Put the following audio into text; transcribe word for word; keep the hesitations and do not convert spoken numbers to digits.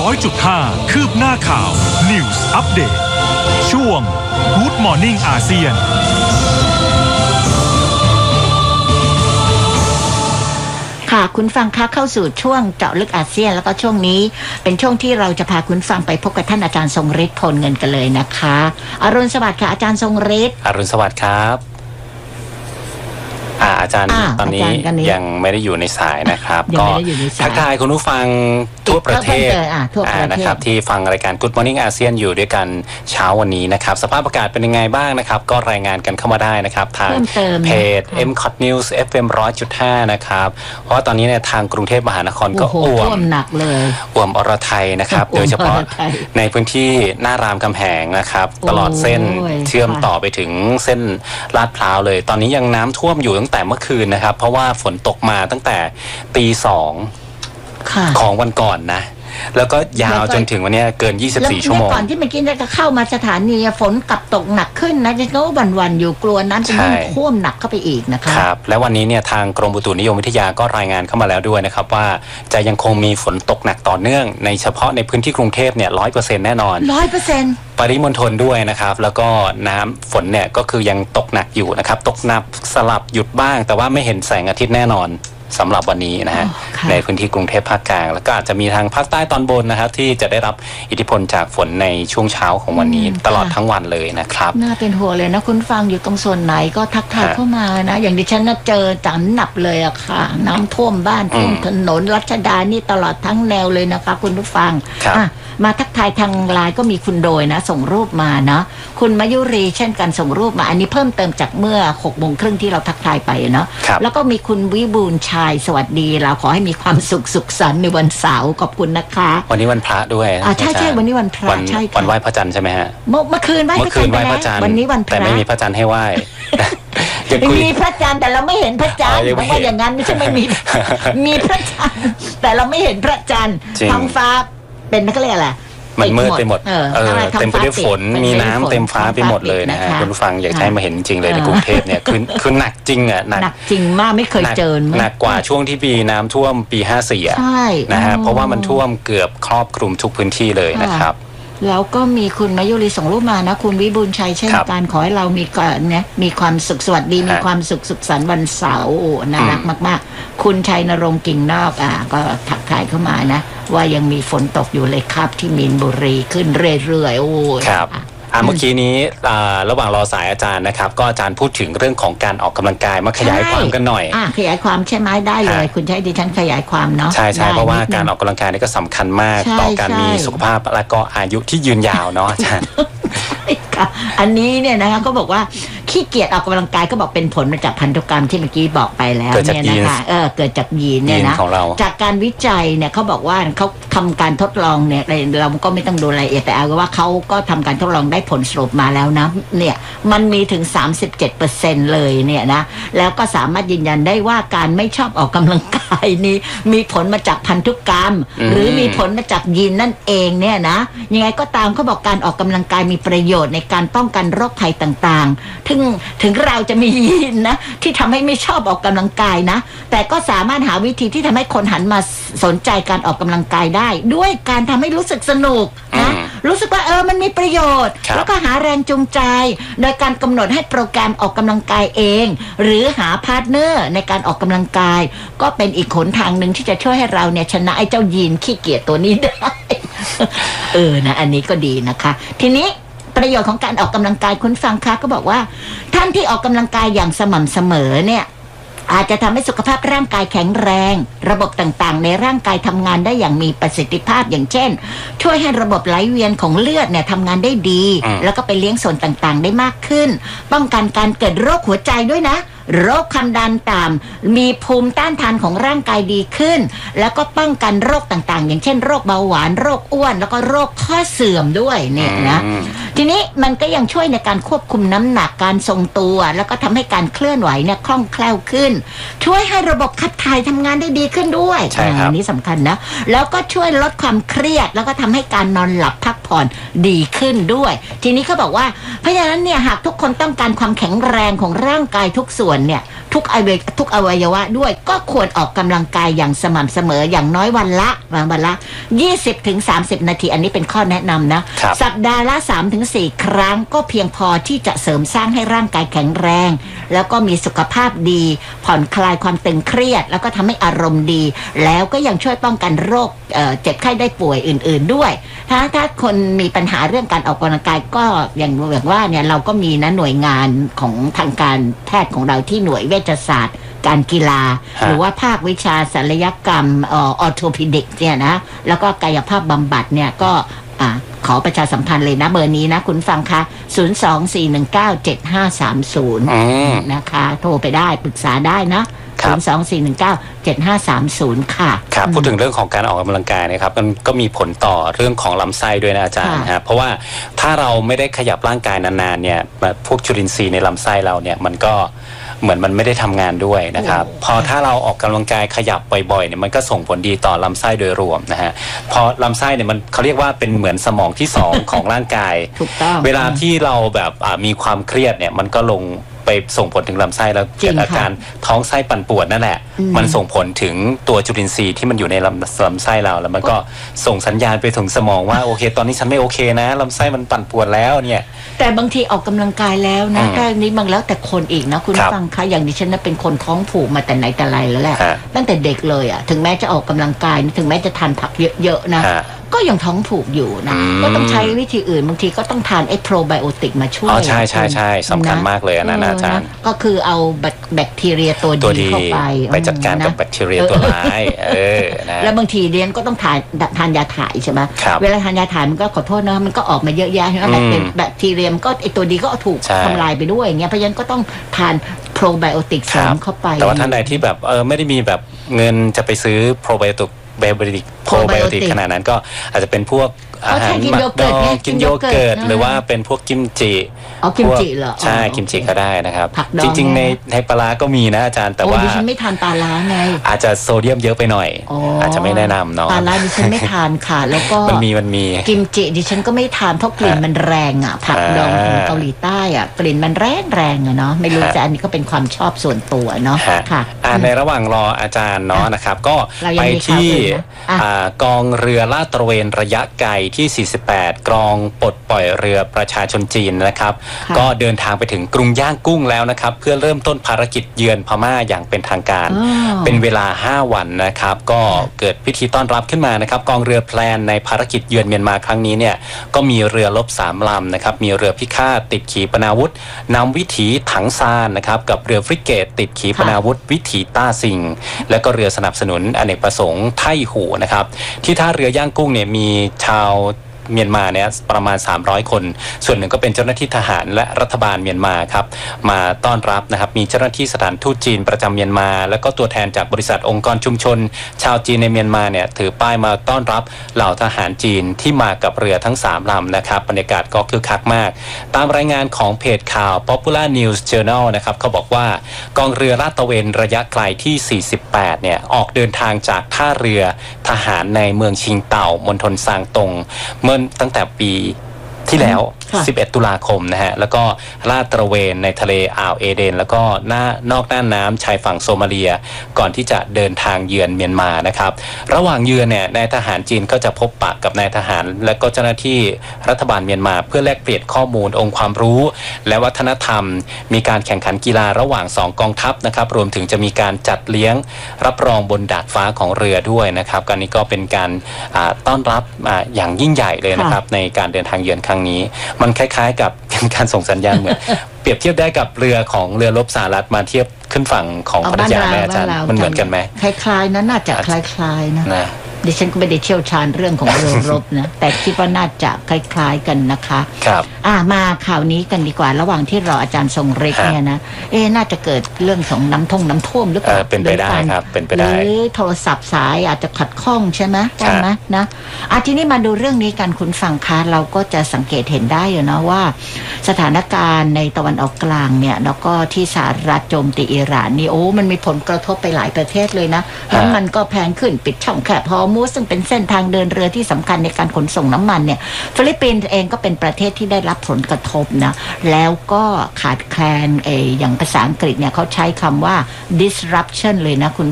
อยจุดห้า คืบหน้าข่าว News Update ช่วง Good Morning อาเซียนค่ะคุณฟังคะเข้าสู่ช่วงเจาะลึกอาเซียนแล้วก็ช่วงนี้เป็นช่วงที่เราจะพาคุณฟังไปพบกับท่านอาจารย์ทรงฤทธิ์พลเงินกันเลยนะคะอรุณสวัสดิ์ค่ะอาจารย์ทรงฤทธิ์อรุณสวัสดิ์ครับอ่าอาจารย์ตอนนี้ยังไม่ได้อยู่ในสายนะครับก็ทักทายคุณผู้ฟังทั่วประเทศนะครับที่ฟังรายการ Good Morning อาเซียนอยู่ด้วยกันเช้าวันนี้นะครับสภาพอากาศเป็นยังไงบ้างนะครับก็รายงานกันเข้ามาได้นะครับทางเพจ เอ็ม คอท News เอฟ เอ็ม หนึ่งร้อยจุดห้า นะครับเพราะว่าตอนนี้เนี่ยทางกรุงเทพมหานครก็อ่วมหนักเลยอ่วมอรไทยนะครับโดยเฉพาะในพื้นที่หน้ารามคำแหงนะครับตลอดเส้นเชื่อมต่อไปถึงเส้นลาดพร้าวเลยตอนนี้ยังน้ำท่วมอยู่ตั้งแต่เมื่อคืนนะครับเพราะว่าฝนตกมาตั้งแต่ตีสองของวันก่อนนะแล้วก็ยาวจนถึงวันนี้เกินยี่สิบสี่ชั่วโมงก่อนที่เมื่อกี้จะเข้ามาสถานีฝนกลับตกหนักขึ้นนะจะโน้วันวันอยู่กลัวน้ำจะยิ่งท่วมหนักเข้าไปอีกนะคะครับและวันนี้เนี่ยทางกรมอุตุนิยมวิทยาก็รายงานเข้ามาแล้วด้วยนะครับว่าจะยังคงมีฝนตกหนักต่อเนื่องในเฉพาะในพื้นที่กรุงเทพเนี่ยร้อยเปอร์เซ็นต์แน่นอนร้อยเปอร์เซ็นต์ปริมณฑลด้วยนะครับแล้วก็น้ำฝนเนี่ยก็คือยังตกหนักอยู่นะครับตกหนักสลับหยุดบ้างแต่ว่าไม่เห็นแสงอาทิตย์แน่นอนสำหรับวันนี้นะฮะในพื้นที่กรุงเทพภาคกลางแล้วก็อาจจะมีทางภาคใต้ตอนบนนะครับที่จะได้รับอิทธิพลจากฝนในช่วงเช้าของวันนี้ตลอดทั้งวันเลยนะครับน่าเป็นห่วงเลยนะคุณฟังอยู่ตรงส่วนไหนก็ทักทายเข้ามานะอย่างดิฉันน่ะเจอจันหนับเลยอะค่ะน้ำท่วมบ้านท่วมถนนรัชดานี่ตลอดทั้งแนวเลยนะคะคุณผู้ฟังมาทักทายทางไลน์ก็มีคุณโดยนะส่งรูปมานะคุณมายุรีเช่นกันส่งรูปมาอันนี้เพิ่มเติมจากเมื่อหกโมงครึ่งที่เราทักทายไปเนาะแล้วก็มีคุณวิบูลย์ชัยสวัสดีเราขอให้มีความสุขสุขสันต์ในวันเสาร์ขอบคุณนะคะวันนี้วันพระด้วยอ่าใช่ใช่วันนี้วันพระใช่วันไหว้พระจันทร์ใช่ไหมฮะเมื่อคืนไหว้พระจันทร์ไปแล้ววันนี้วันพระแต่ไม่มีพระจันทร์ให้ไหว้มีพระจันทร์แต่เราไม่เห็นพระจันทร์เพราะว่าอย่างนั้นไม่ใช่ไม่มีมีพระจันทร์แต่เราไม่เห็นพระจันทร์ท้องฟ้าเป็นนักเรียนอะไรมันมืดไปหมดเออเต็มไปด้วยฝนมีน้ำเต็มฟ้าไปหมดเลยนะฮะคุณฟังอยากให้มาเห็นจริงเลยในกรุงเทพเนี่ยคือคือหนักจริงอ่ะหนักจริงมากไม่เคยเจอหนักกว่าช่วงที่ปีน้ำท่วมปีห้าสี่อ่ะนะฮะเพราะว่ามันท่วมเกือบครอบคลุมทุกพื้นที่เลยนะครับแล้วก็มีคุณมายุรีส่งรูปมานะคุณวิบูลย์ชัยเช่นกันขอให้เรามีก่อนเนี่ยมีความสุขสวัสดีมีความสุขสุขสันต์วันเสาร์น่ารักมากๆคุณชัยนรงค์กิ่งนอกอ่ะก็ทักทายเข้ามานะว่ายังมีฝนตกอยู่เลยครับที่มีนบุรีขึ้นเรื่อยๆโอ้ครับอ่าเมื่อกี้นี้ระหว่างรอสายอาจารย์นะครับก็อาจารย์พูดถึงเรื่องของการออกกำลังกายมาขยายความกันหน่อยอ่าขยายความใช่ไหมได้เลยคุณใช้ดิฉันขยายความเนาะใช่ใช่เพราะว่าการออกกำลังกายนี่ก็สำคัญมากต่อการมีสุขภาพและก็อายุที่ยืนยาวเนาะอาจารย์อันนี้เนี่ยนะคะก็บอกว่าขี้เกียจออกกำลังกายก็บอกเป็นผลมาจากพันธุกรรมที่เมื่อกี้บอกไปแล้วเนี่ยนะคะเออเกิดจากยีนเนี่ยนะจากการวิจัยเนี่ยเขาบอกว่าเขาทำการทดลองเนี่ยเราก็ไม่ต้องดูรายละเอียดแต่เอาว่าเขาก็ทำการทดลองได้ผลสรุปมาแล้วนะเนี่ยมันมีถึง สามสิบเจ็ดเปอร์เซ็นต์ เลยเนี่ยนะแล้วก็สามารถยืนยันได้ว่าการไม่ชอบออกกำลังกายนี้มีผลมาจากพันธุกรรมหรือมีผลมาจากยีนนั่นเองเนี่ยนะยังไงก็ตามเขาบอกการออกกำลังกายมีประโยชน์ในการป้องกันโรคภัยต่างๆถึงถึงเราจะมียีนนะที่ทำให้ไม่ชอบออกกำลังกายนะแต่ก็สามารถหาวิธีที่ทำให้คนหันมาสนใจการออกกำลังกายได้ด้วยการทำให้รู้สึกสนุกนะรู้สึกว่าเออมันมีประโยชน์แล้วก็หาแรงจูงใจโดยการกำหนดให้โปรแกรมออกกำลังกายเองหรือหาพาร์ทเนอร์ในการออกกำลังกายก็เป็นอีกหนทางหนึ่งที่จะช่วยให้เราเนี่ยชนะไอ้เจ้ายีนขี้เกียจตัวนี้ได้เออนะอันนี้ก็ดีนะคะทีนี้ประโยชน์ของการออกกำลังกายคุณฟังคะก็บอกว่าท่านที่ออกกำลังกายอย่างสม่ำเสมอเนี่ยอาจจะทำให้สุขภาพร่างกายแข็งแรงระบบต่างๆในร่างกายทำงานได้อย่างมีประสิทธิภาพอย่างเช่นช่วยให้ระบบไหลเวียนของเลือดเนี่ยทำงานได้ดีแล้วก็ไปเลี้ยงส่วนต่างๆได้มากขึ้นป้องกันการเกิดโรคหัวใจด้วยนะโรคความดันต่ำมีภูมิต้านทานของร่างกายดีขึ้นแล้วก็ป้องกันโรคต่างๆอย่างเช่นโรคเบาหวานโรคอ้วนแล้วก็โรคข้อเสื่อมด้วยเนี่ยนะทีนี้มันก็ยังช่วยในการควบคุมน้ำหนักการทรงตัวแล้วก็ทำให้การเคลื่อนไหวเนี่ยคล่องแคล่วขึ้นช่วยให้ระบบขับถ่ายทำงานได้ดีขึ้นด้วยอันนี้สำคัญนะแล้วก็ช่วยลดความเครียดแล้วก็ทำให้การนอนหลับพักผ่อนดีขึ้นด้วยทีนี้เขาบอกว่าเพราะฉะนั้นเนี่ยหากทุกคนต้องการความแข็งแรงของร่างกายทุกส่วนเนี่ยทุกอวัยทุกอวัยวะด้วยก็ควรออกกำลังกายอย่างสม่ำเสมออย่างน้อยวันละวันละยี่สิบถึงสามสิบนาทีอันนี้เป็นข้อแนะนำนะสัปดาห์ละ สามถึงสี่ ครั้งก็เพียงพอที่จะเสริมสร้างให้ร่างกายแข็งแรงแล้วก็มีสุขภาพดีผ่อนคลายความตึงเครียดแล้วก็ทำให้อารมณ์ดีแล้วก็ยังช่วยป้องกันโรคเอ่อเจ็บไข้ได้ป่วยอื่นๆด้วยถ้าถ้าคนมีปัญหาเรื่องการออกกำลังกายก็อย่างแบบว่าเนี่ยเราก็มีนะหน่วยงานของทางการแพทย์ของเราที่หน่วยเวชศาสตร์การกีฬาหรือว่าภาควิชาศัลยกรรมออร์โทพิดิกเนี่ยนะแล้วก็กายภาพบำบัดเนี่ยก็อ่าขอประชาสัมพันธ์เลยนะเบอร์นี้นะคุณฟังคะศูนย์ สอง สี่ หนึ่ง เก้า เจ็ด ห้า สาม ศูนย์นะคะโทรไปได้ปรึกษาได้นะศูนย์ สอง สี่ หนึ่ง เก้า เจ็ด ห้า สาม ศูนย์ค่ะครับพูดถึงเรื่องของการออกกำลังกายนะครับมันก็มีผลต่อเรื่องของลำไส้ด้วยนะอาจารย์นะเพราะว่าถ้าเราไม่ได้ขยับร่างกายนานๆเนี่ยพวกจุลินทรีย์ในลำไส้เราเนี่ยมันก็เหมือนมันไม่ได้ทำงานด้วยนะครับพอถ้าเราออกกำลังกายขยับบ่อยๆเนี่ยมันก็ส่งผลดีต่อลำไส้โดยรวมนะฮะพอลำไส้เนี่ยมันเขาเรียกว่าเป็นเหมือนสมองที่สองของร่างกายเวลาที่เราแบบมีความเครียดเนี่ยมันก็ลงไปส่งผลถึงลำไส้แล้วเกิดอาการท้องไส้ปั่นป่วนนั่นแหละมันส่งผลถึงตัวจุลินทรีย์ที่มันอยู่ในลำลำไส้เราแล้วมันก็ส่งสัญญาณไปถึงสมองว่าโอเคตอนนี้ฉันไม่โอเคนะลำไส้มันปั่นป่วนแล้วเนี่ยแต่บางทีออกกำลังกายแล้วนะแต่นี้บางแล้วแต่คนอีกนะคุณฟังคะอย่างดิฉันนะเป็นคนท้องผูกมาแต่ไหนแต่ไรแล้วแหละตั้งแต่เด็กเลยอ่ะถึงแม้จะออกกำลังกายถึงแม้จะทานผักเยอะๆนะก็ยังท้องผูกอยู่นะก็ต้องใช้วิธีอื่นบางทีก็ต้องทานไอ้โปรไบโอติกมาช่วยอ๋อใช่ใช่ใช่สำคัญมากเลยนะอาจารย์ก็คือเอาแบคทีเรียตัวดีเข้าไปไปจัดการกับแบคทีเรียตัวร้ายเออนะแล้วบางทีเรียนก็ต้องทานทานยาถ่ายใช่ไหมเวลาทานยาถ่ายมันก็ขอโทษนะมันก็ออกมาเยอะแยะใช่ไหมแบคทีเรียมก็ไอ้ตัวดีก็ถูกทำลายไปด้วยเงี้ยเพราะฉะนั้นก็ต้องทานโปรไบโอติกเสริมเข้าไปแต่ว่าท่านใดที่แบบเออไม่ได้มีแบบเงินจะไปซื้อโปรไบโอติกไบโอติกโปรไบโอติกขนาดนั้นก็อาจจะเป็นพวกอาหารหมักดองกินโยเกิร์ตหรือว่าเป็นพวกกิมจิอ๋อกิมจิเหรอใช่กิมจิก็ได้นะครับจริงๆในในปลาก็มีนะอาจารย์แต่ว่าดิฉันไม่ทานปลาล้าไงอาจจะโซเดียมเยอะไปหน่อยอาจจะไม่แนะนำเนาะปลาล้าดิฉันไม่ทานค่ะแล้วก็มันมีมันมีกิมจิดิฉันก็ไม่ทานเพราะกลิ่นมันแรงอ่ะผักดองของเกาหลีใต้อ่ะกลิ่นมันแรงแรงอ่ะเนาะไม่รู้แต่อันนี้ก็เป็นความชอบส่วนตัวเนาะค่ะในระหว่างรออาจารย์เนาะนะครับก็ไปที่กองเรือลาดตระเวนระยะไกลที่สี่สิบแปดกองปลดปล่อยเรือประชาชนจีนนะครับก็เดินทางไปถึงกรุงย่างกุ้งแล้วนะครับเพื่อเริ่มต้นภารกิจเยือนพม่าอย่างเป็นทางการเป็นเวลาห้าวันนะครับก็เกิดพิธีต้อนรับขึ้นมานะครับกองเรือแพลนในภารกิจเยือนเมียนมาครั้งนี้เนี่ยก็มีเรือรบสามลำนะครับมีเรือพิฆาตติดขีปนาวุธนำวิถีถังซานนะครับกับเรือฟริเกตติดขีปนาวุธวิถีต้าซิงและก็เรือสนับสนุนอเนกประสงค์ไทหูนะครับที่ท่าเรือย่างกุ้งเนี่ยมีชาวเมียนมาเนี่ยประมาณสามร้อยคนส่วนหนึ่งก็เป็นเจ้าหน้าที่ทหารและรัฐบาลเมียนมาครับมาต้อนรับนะครับมีเจ้าหน้าที่สถานทูตจีนประจำเมียนมาแล้วก็ตัวแทนจากบริษัทองค์กรชุมชนชาวจีนในเมียนมาเนี่ยถือป้ายมาต้อนรับเหล่าทหารจีนที่มากับเรือทั้งสามลำนะครับบรรยากาศก็คึกคักมากตามรายงานของเพจข่าว Popular News Journal นะครับเขาบอกว่ากองเรือลาดตระเวนระยะไกลที่สี่สิบแปดเนี่ยออกเดินทางจากท่าเรือทหารในเมืองชิงเต่ามณฑลซางตงเมื่อตั้งแต่ปีที่แล้วสิบเอ็ดตุลาคมนะฮะแล้วก็ลาดตระเวนในทะเลอ่าวเอเดนแล้วก็หน้านอกน่านน้ำชายฝั่งโซมาเลียก่อนที่จะเดินทางเยือนเมียนมานะครับระหว่างเยือนเนี่ยนายทหารจีนก็จะพบปะกับนายทหารและก็เจ้าหน้าที่รัฐบาลเมียนมาเพื่อแลกเปลี่ยนข้อมูลองค์ความรู้และวัฒนธรรมมีการแข่งขันกีฬาระหว่างสองกองทัพนะครับรวมถึงจะมีการจัดเลี้ยงรับรองบนดาดฟ้าของเรือด้วยนะครับการนี้ก็เป็นการต้อนรับอย่างยิ่งใหญ่เลยนะครับในการเดินทางเยือนครั้งนี้มันคล้ายๆกับการส่งสัญญาณเหมือนเปรียบเทียบได้กับเรือของเรือรบสหรัฐมาเทียบขึ้นฝั่งของพัทยาแม่อาจารย์มันเหมือนกันไหมคล้ายๆนะน่าจะคล้ายๆนะดิฉันก็ไม่ได้เชี่ยวชาญเรื่องของเรือรบนะแต่คิดว่าน่าจะคล้ายๆกันนะคะครับอ่ามาข่าวนี้กันดีกว่าระหว่างที่รออาจารย์ทรงฤทธิ์เนี่ยนะเอ๊น่าจะเกิดเรื่องของน้ำท่งน้ำท่วมหรือเปล่าเป็นไปได้ครับเป็นไปได้หรือโทรศัพท์สายอาจจะขัดข้องใช่ไหมใช่ไหมนะอ่ะทีนี้มาดูเรื่องนี้กันคุณฟังคะเราก็จะสังเกตเห็นได้อยู่นะว่าสถานการณ์ในตะวันออกกลางเนี่ยแล้วก็ที่สหรัฐโจมตีอิหร่านนี่โอ้มันมีผลกระทบไปหลายประเทศเลยนะน้ำมันก็แพงขึ้นปิดช่องแคบฮอร์มุซซึ่งเป็นเส้นทางเดินเรือที่สำคัญในการขนส่งน้ำมันเนี่ยฟิลิปปินส์เองก็เป็นประเทศที่ได้รับผลกระทบนะแล้วก็ขาดแคลนเออย่างภาษาอังกฤษเนี่ยเขาใช้คำว่า disruption เลยนะคุณ